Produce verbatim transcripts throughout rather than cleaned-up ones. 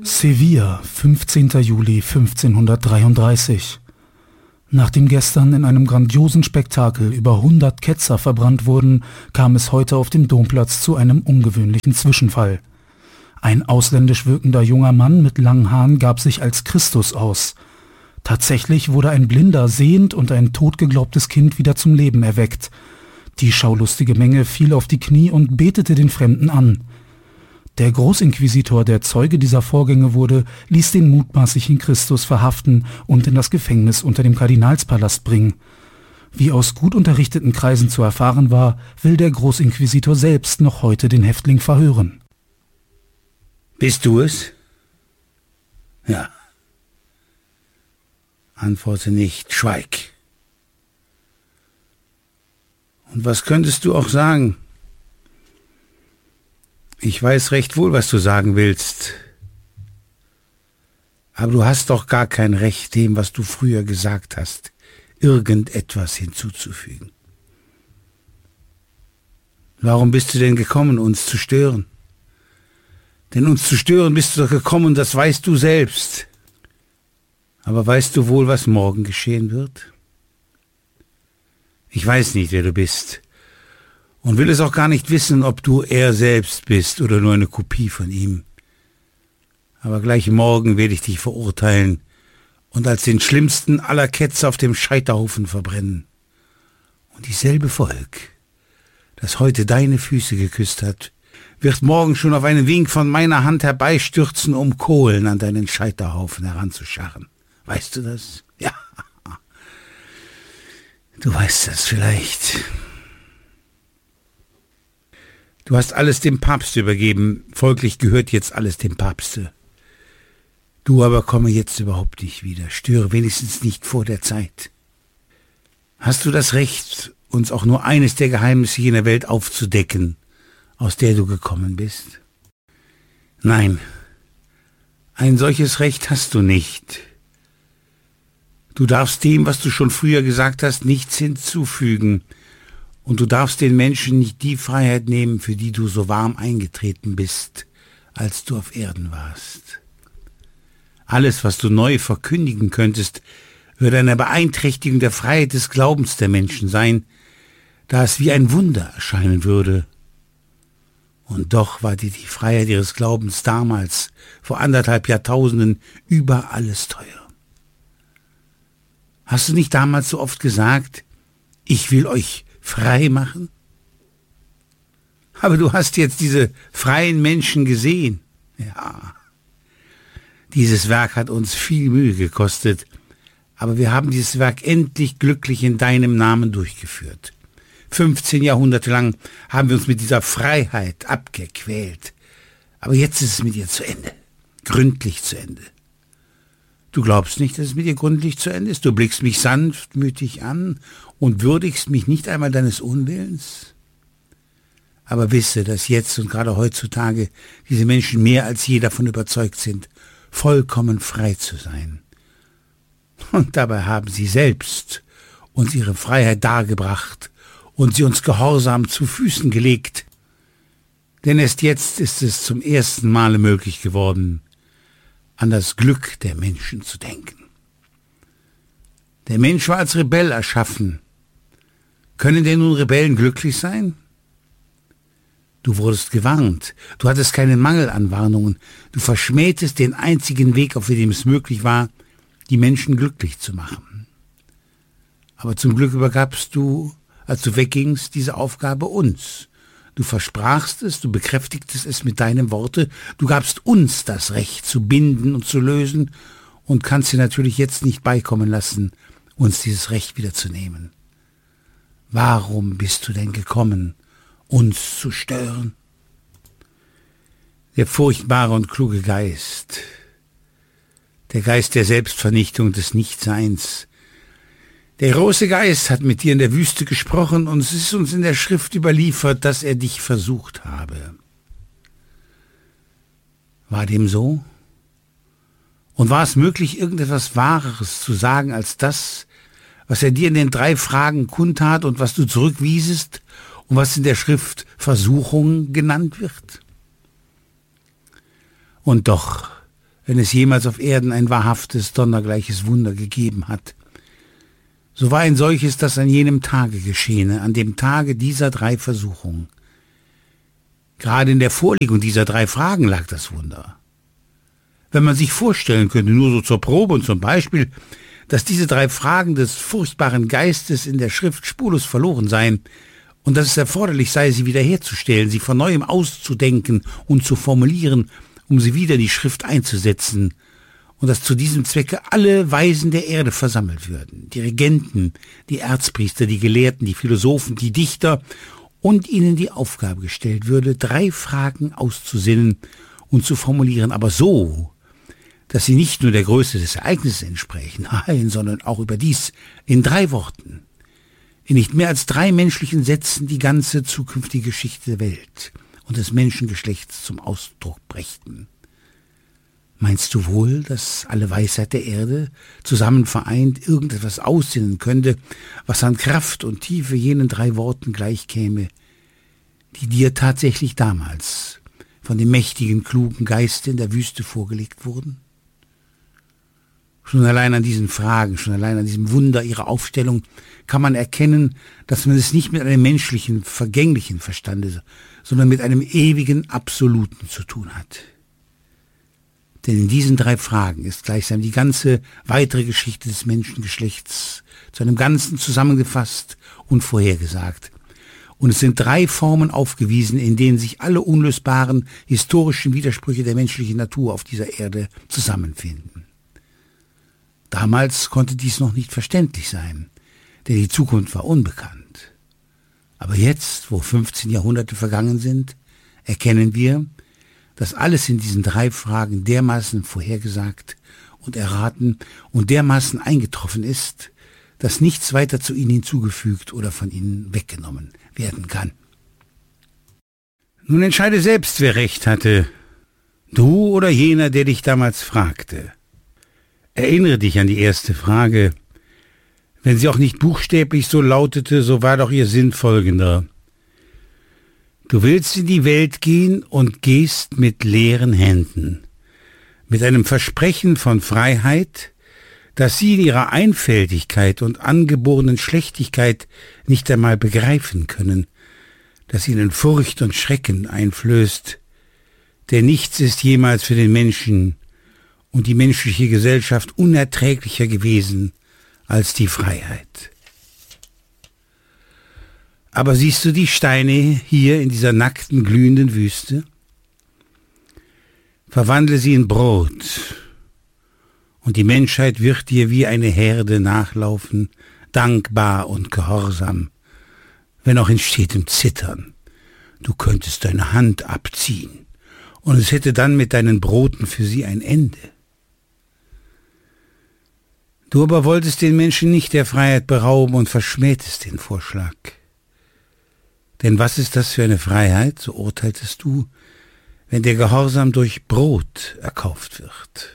Sevilla, fünfzehnter Juli fünfzehnhundertdreiunddreißig. Nachdem gestern in einem grandiosen Spektakel über hundert Ketzer verbrannt wurden, kam es heute auf dem Domplatz zu einem ungewöhnlichen Zwischenfall. Ein ausländisch wirkender junger Mann mit langen Haaren gab sich als Christus aus. Tatsächlich wurde ein Blinder sehend und ein totgeglaubtes Kind wieder zum Leben erweckt. Die schaulustige Menge fiel auf die Knie und betete den Fremden an. Der Großinquisitor, der Zeuge dieser Vorgänge wurde, ließ den mutmaßlichen Christus verhaften und in das Gefängnis unter dem Kardinalspalast bringen. Wie aus gut unterrichteten Kreisen zu erfahren war, will der Großinquisitor selbst noch heute den Häftling verhören. Bist du es? Ja. Antworte nicht, schweig. Und was könntest du auch sagen? Ich weiß recht wohl, was du sagen willst. Aber du hast doch gar kein Recht, dem, was du früher gesagt hast, irgendetwas hinzuzufügen. Warum bist du denn gekommen, uns zu stören? Denn uns zu stören bist du doch gekommen, das weißt du selbst. Aber weißt du wohl, was morgen geschehen wird? Ich weiß nicht, wer du bist. Und will es auch gar nicht wissen, ob du er selbst bist oder nur eine Kopie von ihm. Aber gleich morgen werde ich dich verurteilen und als den schlimmsten aller Ketzer auf dem Scheiterhaufen verbrennen. Und dieselbe Volk, das heute deine Füße geküsst hat, wird morgen schon auf einen Wink von meiner Hand herbeistürzen, um Kohlen an deinen Scheiterhaufen heranzuscharren. Weißt du das? Ja. Du weißt das vielleicht. Du hast alles dem Papst übergeben, folglich gehört jetzt alles dem Papste. Du aber komme jetzt überhaupt nicht wieder, störe wenigstens nicht vor der Zeit. Hast du das Recht, uns auch nur eines der Geheimnisse jener Welt aufzudecken, aus der du gekommen bist? Nein, ein solches Recht hast du nicht. Du darfst dem, was du schon früher gesagt hast, nichts hinzufügen. Und du darfst den Menschen nicht die Freiheit nehmen, für die du so warm eingetreten bist, als du auf Erden warst. Alles, was du neu verkündigen könntest, würde eine Beeinträchtigung der Freiheit des Glaubens der Menschen sein, da es wie ein Wunder erscheinen würde. Und doch war dir die Freiheit ihres Glaubens damals, vor anderthalb Jahrtausenden, über alles teuer. Hast du nicht damals so oft gesagt, ich will euch frei machen? Aber du hast jetzt diese freien Menschen gesehen. Ja, dieses Werk hat uns viel Mühe gekostet, aber wir haben dieses Werk endlich glücklich in deinem Namen durchgeführt. fünfzehn Jahrhunderte lang haben wir uns mit dieser Freiheit abgequält, aber jetzt ist es mit ihr zu Ende, gründlich zu Ende. Du glaubst nicht, dass es mit dir gründlich zu Ende ist? Du blickst mich sanftmütig an und würdigst mich nicht einmal deines Unwillens? Aber wisse, dass jetzt und gerade heutzutage diese Menschen mehr als je davon überzeugt sind, vollkommen frei zu sein. Und dabei haben sie selbst uns ihre Freiheit dargebracht und sie uns gehorsam zu Füßen gelegt. Denn erst jetzt ist es zum ersten Male möglich geworden, an das Glück der Menschen zu denken. Der Mensch war als Rebell erschaffen. Können denn nun Rebellen glücklich sein? Du wurdest gewarnt. Du hattest keinen Mangel an Warnungen. Du verschmähtest den einzigen Weg, auf dem es möglich war, die Menschen glücklich zu machen. Aber zum Glück übergabst du, als du weggingst, diese Aufgabe uns. Du versprachst es, du bekräftigtest es mit deinem Worte, du gabst uns das Recht zu binden und zu lösen und kannst dir natürlich jetzt nicht beikommen lassen, uns dieses Recht wieder zu nehmen. Warum bist du denn gekommen, uns zu stören? Der furchtbare und kluge Geist, der Geist der Selbstvernichtung des Nichtseins, der große Geist hat mit dir in der Wüste gesprochen und es ist uns in der Schrift überliefert, dass er dich versucht habe. War dem so? Und war es möglich, irgendetwas Wahreres zu sagen als das, was er dir in den drei Fragen kundtat und was du zurückwiesest und was in der Schrift Versuchung genannt wird? Und doch wenn es jemals auf Erden ein wahrhaftes, donnergleiches Wunder gegeben hat. So war ein solches, das an jenem Tage geschehene, an dem Tage dieser drei Versuchungen. Gerade in der Vorlegung dieser drei Fragen lag das Wunder. Wenn man sich vorstellen könnte, nur so zur Probe und zum Beispiel, dass diese drei Fragen des furchtbaren Geistes in der Schrift spurlos verloren seien und dass es erforderlich sei, sie wiederherzustellen, sie von neuem auszudenken und zu formulieren, um sie wieder in die Schrift einzusetzen, und dass zu diesem Zwecke alle Weisen der Erde versammelt würden, die Regenten, die Erzpriester, die Gelehrten, die Philosophen, die Dichter, und ihnen die Aufgabe gestellt würde, drei Fragen auszusinnen und zu formulieren, aber so, dass sie nicht nur der Größe des Ereignisses entsprechen, nein, sondern auch überdies in drei Worten, in nicht mehr als drei menschlichen Sätzen die ganze zukünftige Geschichte der Welt und des Menschengeschlechts zum Ausdruck brächten. Meinst du wohl, dass alle Weisheit der Erde zusammen vereint irgendetwas aussinnen könnte, was an Kraft und Tiefe jenen drei Worten gleichkäme, die dir tatsächlich damals von dem mächtigen, klugen Geiste in der Wüste vorgelegt wurden? Schon allein an diesen Fragen, schon allein an diesem Wunder ihrer Aufstellung kann man erkennen, dass man es nicht mit einem menschlichen, vergänglichen Verstande, sondern mit einem ewigen, absoluten zu tun hat. Denn in diesen drei Fragen ist gleichsam die ganze weitere Geschichte des Menschengeschlechts zu einem Ganzen zusammengefasst und vorhergesagt. Und es sind drei Formen aufgewiesen, in denen sich alle unlösbaren historischen Widersprüche der menschlichen Natur auf dieser Erde zusammenfinden. Damals konnte dies noch nicht verständlich sein, denn die Zukunft war unbekannt. Aber jetzt, wo fünfzehn Jahrhunderte vergangen sind, erkennen wir, dass alles in diesen drei Fragen dermaßen vorhergesagt und erraten und dermaßen eingetroffen ist, dass nichts weiter zu ihnen hinzugefügt oder von ihnen weggenommen werden kann. Nun entscheide selbst, wer recht hatte, du oder jener, der dich damals fragte. Erinnere dich an die erste Frage. Wenn sie auch nicht buchstäblich so lautete, so war doch ihr Sinn folgender. Du willst in die Welt gehen und gehst mit leeren Händen, mit einem Versprechen von Freiheit, das sie in ihrer Einfältigkeit und angeborenen Schlechtigkeit nicht einmal begreifen können, das ihnen Furcht und Schrecken einflößt, denn nichts ist jemals für den Menschen und die menschliche Gesellschaft unerträglicher gewesen als die Freiheit. Aber siehst du die Steine hier in dieser nackten, glühenden Wüste? Verwandle sie in Brot, und die Menschheit wird dir wie eine Herde nachlaufen, dankbar und gehorsam, wenn auch in stetem Zittern. Du könntest deine Hand abziehen, und es hätte dann mit deinen Broten für sie ein Ende. Du aber wolltest den Menschen nicht der Freiheit berauben und verschmähtest den Vorschlag. Denn was ist das für eine Freiheit, so urteiltest du, wenn der Gehorsam durch Brot erkauft wird?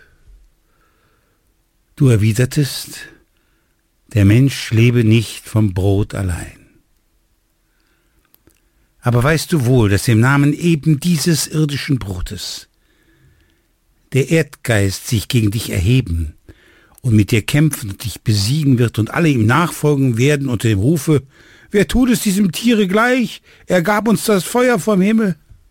Du erwidertest, der Mensch lebe nicht vom Brot allein. Aber weißt du wohl, dass im Namen eben dieses irdischen Brotes der Erdgeist sich gegen dich erheben und mit dir kämpfen und dich besiegen wird und alle ihm nachfolgen werden unter dem Rufe: Wer tut es diesem Tiere gleich? Er gab uns das Feuer vom Himmel.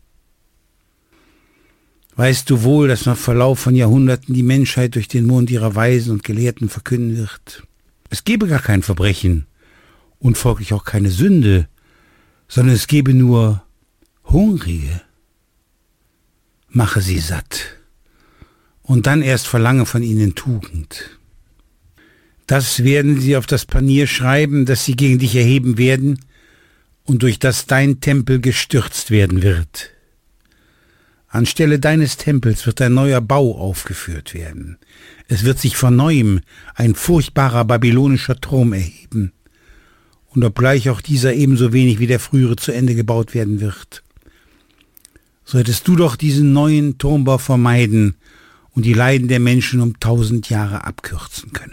Weißt du wohl, dass nach Verlauf von Jahrhunderten die Menschheit durch den Mund ihrer Weisen und Gelehrten verkünden wird? Es gebe gar kein Verbrechen und folglich auch keine Sünde, sondern es gebe nur Hungrige. Mache sie satt und dann erst verlange von ihnen Tugend. Das werden sie auf das Panier schreiben, das sie gegen dich erheben werden und durch das dein Tempel gestürzt werden wird. Anstelle deines Tempels wird ein neuer Bau aufgeführt werden. Es wird sich von neuem ein furchtbarer babylonischer Turm erheben. Und obgleich auch dieser ebenso wenig wie der frühere zu Ende gebaut werden wird, so hättest du doch diesen neuen Turmbau vermeiden und die Leiden der Menschen um tausend Jahre abkürzen können.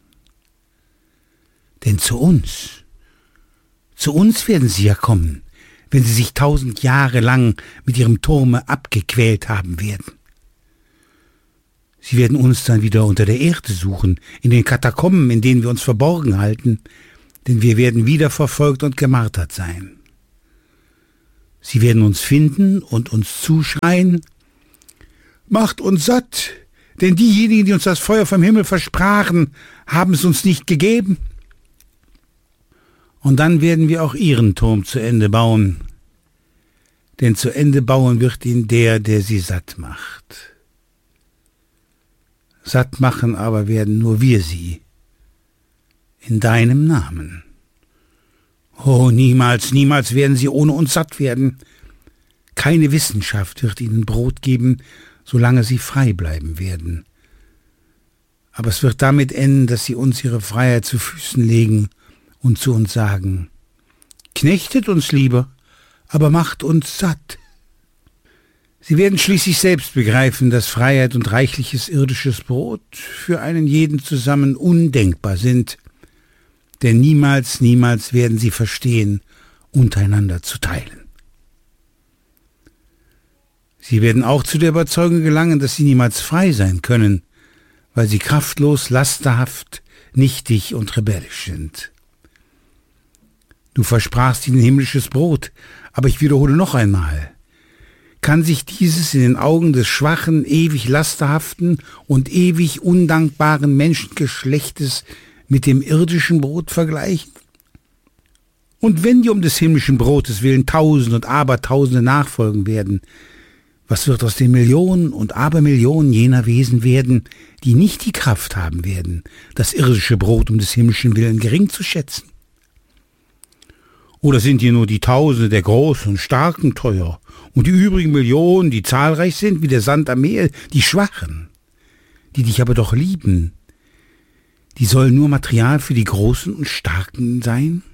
Denn zu uns, zu uns werden sie ja kommen, wenn sie sich tausend Jahre lang mit ihrem Turme abgequält haben werden. Sie werden uns dann wieder unter der Erde suchen, in den Katakomben, in denen wir uns verborgen halten, denn wir werden wieder verfolgt und gemartert sein. Sie werden uns finden und uns zuschreien: Macht uns satt, denn diejenigen, die uns das Feuer vom Himmel versprachen, haben es uns nicht gegeben. Und dann werden wir auch ihren Turm zu Ende bauen, denn zu Ende bauen wird ihn der, der sie satt macht. Satt machen aber werden nur wir sie, in deinem Namen. Oh, niemals, niemals werden sie ohne uns satt werden. Keine Wissenschaft wird ihnen Brot geben, solange sie frei bleiben werden. Aber es wird damit enden, dass sie uns ihre Freiheit zu Füßen legen und zu uns sagen: Knechtet uns lieber, aber macht uns satt. Sie werden schließlich selbst begreifen, dass Freiheit und reichliches irdisches Brot für einen jeden zusammen undenkbar sind, denn niemals, niemals werden sie verstehen, untereinander zu teilen. Sie werden auch zu der Überzeugung gelangen, dass sie niemals frei sein können, weil sie kraftlos, lasterhaft, nichtig und rebellisch sind. Du versprachst ihnen himmlisches Brot, aber ich wiederhole noch einmal: Kann sich dieses in den Augen des schwachen, ewig lasterhaften und ewig undankbaren Menschengeschlechtes mit dem irdischen Brot vergleichen? Und wenn dir um des himmlischen Brotes willen Tausende und Abertausende nachfolgen werden, was wird aus den Millionen und Abermillionen jener Wesen werden, die nicht die Kraft haben werden, das irdische Brot um des himmlischen Willen gering zu schätzen? Oder sind dir nur die Tausende der Großen und Starken teuer und die übrigen Millionen, die zahlreich sind wie der Sand am Meer, die Schwachen, die dich aber doch lieben, die sollen nur Material für die Großen und Starken sein?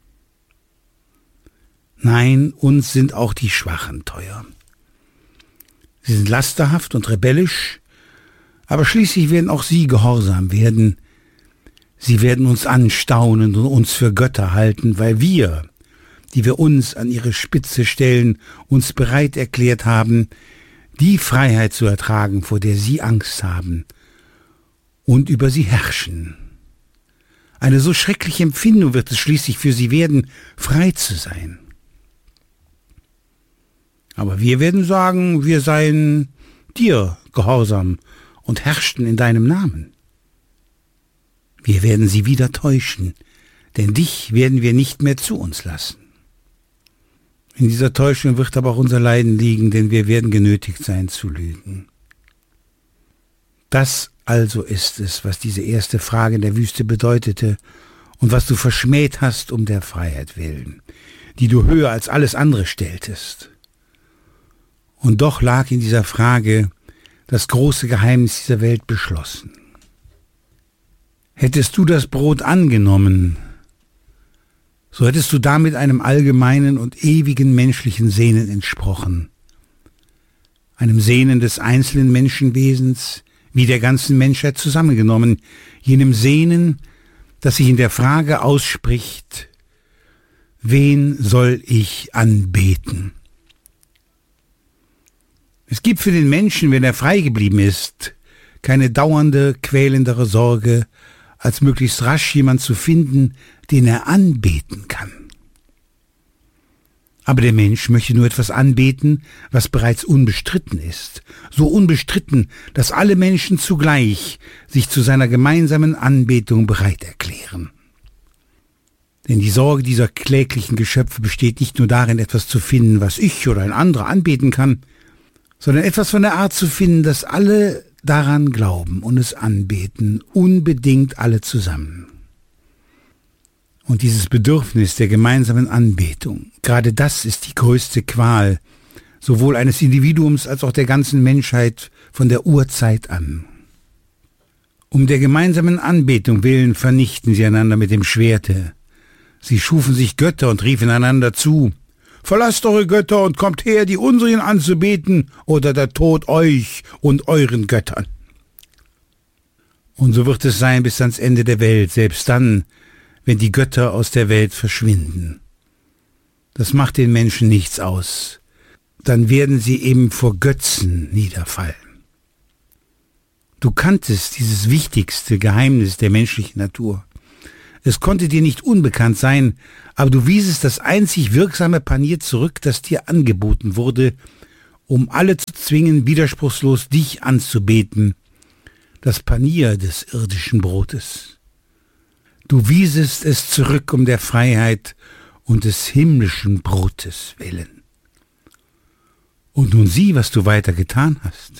Nein, uns sind auch die Schwachen teuer. Sie sind lasterhaft und rebellisch, aber schließlich werden auch sie gehorsam werden. Sie werden uns anstaunen und uns für Götter halten, weil wir, die wir uns an ihre Spitze stellen, uns bereit erklärt haben, die Freiheit zu ertragen, vor der sie Angst haben und über sie herrschen. Eine so schreckliche Empfindung wird es schließlich für sie werden, frei zu sein. Aber wir werden sagen, wir seien dir gehorsam und herrschten in deinem Namen. Wir werden sie wieder täuschen, denn dich werden wir nicht mehr zu uns lassen. In dieser Täuschung wird aber auch unser Leiden liegen, denn wir werden genötigt sein zu lügen. Das also ist es, was diese erste Frage in der Wüste bedeutete und was du verschmäht hast um der Freiheit willen, die du höher als alles andere stelltest. Und doch lag in dieser Frage das große Geheimnis dieser Welt beschlossen. Hättest du das Brot angenommen, so hättest du damit einem allgemeinen und ewigen menschlichen Sehnen entsprochen, einem Sehnen des einzelnen Menschenwesens wie der ganzen Menschheit zusammengenommen, jenem Sehnen, das sich in der Frage ausspricht: Wen soll ich anbeten? Es gibt für den Menschen, wenn er frei geblieben ist, keine dauernde, quälendere Sorge, als möglichst rasch jemand zu finden, den er anbeten kann. Aber der Mensch möchte nur etwas anbeten, was bereits unbestritten ist, so unbestritten, dass alle Menschen zugleich sich zu seiner gemeinsamen Anbetung bereit erklären. Denn die Sorge dieser kläglichen Geschöpfe besteht nicht nur darin, etwas zu finden, was ich oder ein anderer anbeten kann, sondern etwas von der Art zu finden, dass alle daran glauben und es anbeten, unbedingt alle zusammen. Und dieses Bedürfnis der gemeinsamen Anbetung, gerade das ist die größte Qual, sowohl eines Individuums als auch der ganzen Menschheit von der Urzeit an. Um der gemeinsamen Anbetung willen vernichten sie einander mit dem Schwerte. Sie schufen sich Götter und riefen einander zu: Verlasst eure Götter und kommt her, die unseren anzubeten, oder der Tod euch und euren Göttern. Und so wird es sein bis ans Ende der Welt, selbst dann, wenn die Götter aus der Welt verschwinden. Das macht den Menschen nichts aus. Dann werden sie eben vor Götzen niederfallen. Du kanntest dieses wichtigste Geheimnis der menschlichen Natur. Es konnte dir nicht unbekannt sein, aber du wiesest das einzig wirksame Panier zurück, das dir angeboten wurde, um alle zu zwingen, widerspruchslos dich anzubeten, das Panier des irdischen Brotes. Du wiesest es zurück um der Freiheit und des himmlischen Brotes willen. Und nun sieh, was du weiter getan hast.